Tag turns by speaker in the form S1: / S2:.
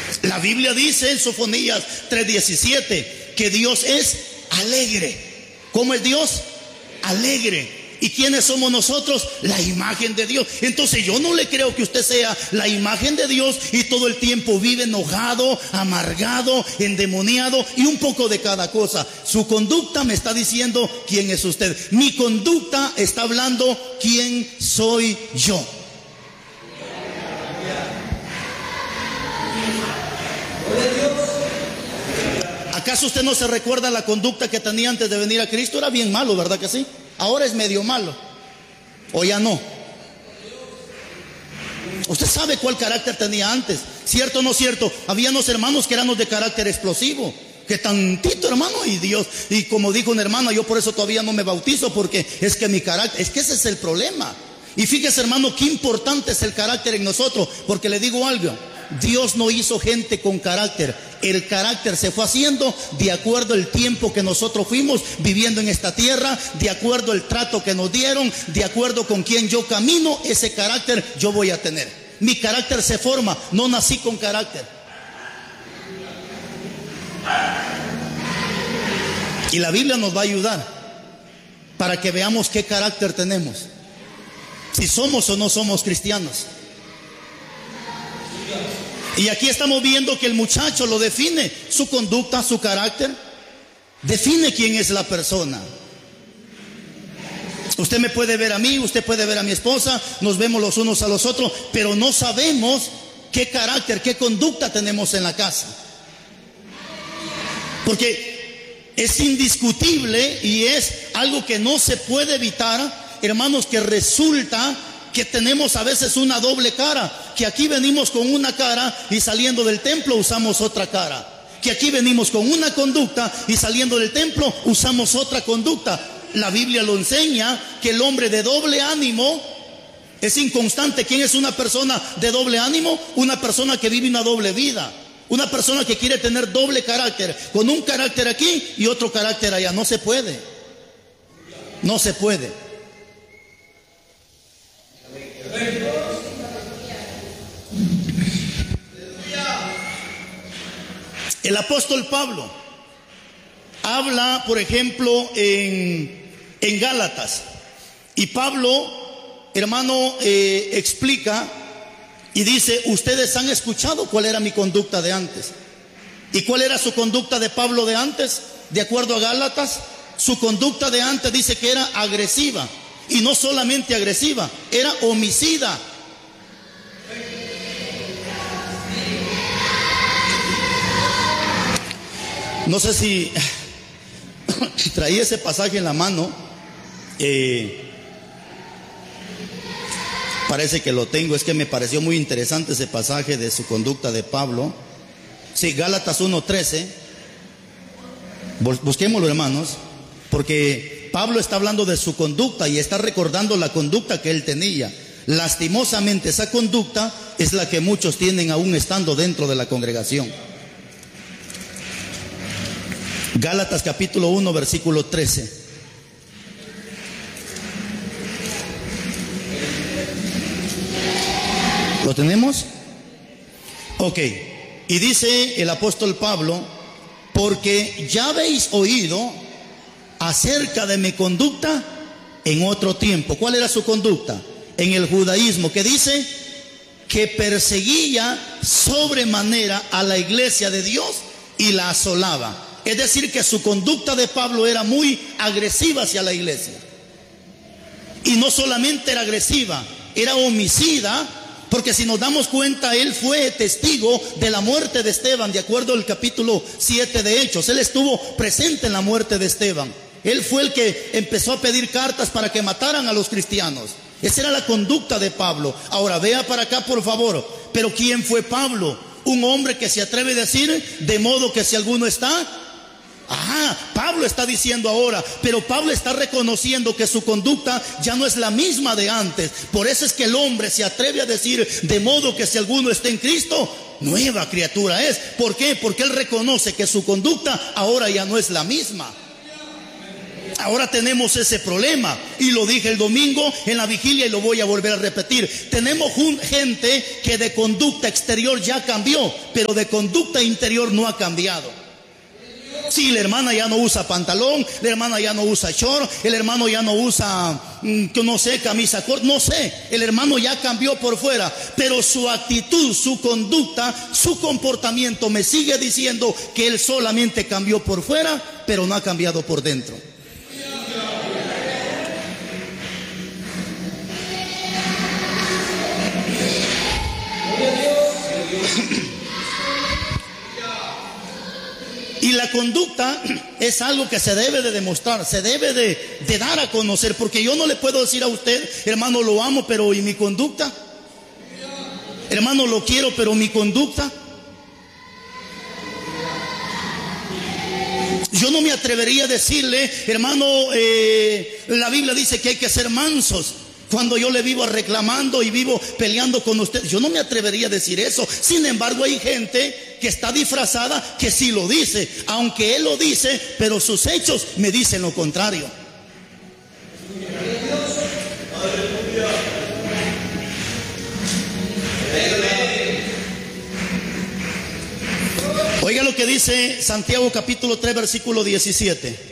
S1: La Biblia dice en Sofonías 3:17 que Dios es alegre. ¿Cómo es Dios? Alegre. ¿Y quiénes somos nosotros? La imagen de Dios. Entonces yo no le creo que usted sea la imagen de Dios y todo el tiempo vive enojado, amargado, endemoniado y un poco de cada cosa. Su conducta me está diciendo quién es usted. Mi conducta está hablando quién soy yo. ¿Acaso usted no se recuerda la conducta que tenía antes de venir a Cristo? Era bien malo, ¿verdad que sí? Ahora es medio malo. ¿O ya no? Usted sabe cuál carácter tenía antes. ¿Cierto o no cierto? Había unos hermanos que éramos de carácter explosivo. Que tantito, hermano, y Dios. Y como dijo un hermano, yo por eso todavía no me bautizo, porque es que mi carácter, es que ese es el problema. Y fíjese, hermano, qué importante es el carácter en nosotros. Porque le digo algo, Dios no hizo gente con carácter. El carácter se fue haciendo de acuerdo al tiempo que nosotros fuimos viviendo en esta tierra, de acuerdo al trato que nos dieron, de acuerdo con quien yo camino, ese carácter yo voy a tener. Mi carácter se forma, no nací con carácter. Y la Biblia nos va a ayudar para que veamos qué carácter tenemos, si somos o no somos cristianos. Y aquí estamos viendo que el muchacho lo define, su conducta, su carácter, define quién es la persona. Usted me puede ver a mí, usted puede ver a mi esposa, nos vemos los unos a los otros, pero no sabemos qué carácter, qué conducta tenemos en la casa. Porque es indiscutible y es algo que no se puede evitar, hermanos, que resulta que tenemos a veces una doble cara, que aquí venimos con una cara y saliendo del templo usamos otra cara, que aquí venimos con una conducta y saliendo del templo usamos otra conducta. La Biblia lo enseña, que el hombre de doble ánimo es inconstante. ¿Quién es una persona de doble ánimo? Una persona que vive una doble vida, una persona que quiere tener doble carácter, con un carácter aquí y otro carácter allá. No se puede, no se puede. El apóstol Pablo habla, por ejemplo, en Gálatas, y Pablo, hermano, explica y dice: ustedes han escuchado cuál era mi conducta de antes. ¿Y cuál era su conducta de Pablo de antes? De acuerdo a Gálatas, su conducta de antes dice que era agresiva, y no solamente agresiva, era homicida. No sé si traía ese pasaje en la mano, parece que lo tengo, es que me pareció muy interesante ese pasaje de su conducta de Pablo. Sí, Gálatas 1:13, busquémoslo, hermanos, porque Pablo está hablando de su conducta y está recordando la conducta que él tenía. Lastimosamente esa conducta es la que muchos tienen aún estando dentro de la congregación. Gálatas capítulo 1, versículo 13. ¿Lo tenemos? Ok. Y dice el apóstol Pablo: porque ya habéis oído acerca de mi conducta en otro tiempo. ¿Cuál era su conducta? En el judaísmo, que dice que perseguía sobremanera a la iglesia de Dios y la asolaba. Es decir, que su conducta de Pablo era muy agresiva hacia la iglesia. Y no solamente era agresiva, era homicida, porque si nos damos cuenta, él fue testigo de la muerte de Esteban, de acuerdo al capítulo 7 de Hechos. Él estuvo presente en la muerte de Esteban. Él fue el que empezó a pedir cartas para que mataran a los cristianos. Esa era la conducta de Pablo. Ahora vea para acá, por favor. Pero ¿quién fue Pablo? Un hombre que se atreve a decir: de modo que si alguno está... Pablo está diciendo ahora, pero Pablo está reconociendo que su conducta ya no es la misma de antes. Por eso es que el hombre se atreve a decir: de modo que si alguno está en Cristo, nueva criatura es. ¿Por qué? Porque él reconoce que su conducta ahora ya no es la misma. Ahora tenemos ese problema, y lo dije el domingo en la vigilia y lo voy a volver a repetir. Tenemos gente que de conducta exterior ya cambió, pero de conducta interior no ha cambiado. Sí, la hermana ya no usa pantalón, la hermana ya no usa short, el hermano ya no usa, no sé, camisa corta, no sé, el hermano ya cambió por fuera, pero su actitud, su conducta, su comportamiento me sigue diciendo que él solamente cambió por fuera, pero no ha cambiado por dentro. Y la conducta es algo que se debe de demostrar, se debe de dar a conocer, porque yo no le puedo decir a usted, hermano, lo amo, pero ¿y mi conducta? Hermano, lo quiero, pero ¿mi conducta? Yo no me atrevería a decirle, hermano, la Biblia dice que hay que ser mansos. Cuando yo le vivo reclamando y vivo peleando con usted, yo no me atrevería a decir eso. Sin embargo, hay gente que está disfrazada que sí lo dice, aunque él lo dice, pero sus hechos me dicen lo contrario. Oiga lo que dice Santiago capítulo 3 versículo 17.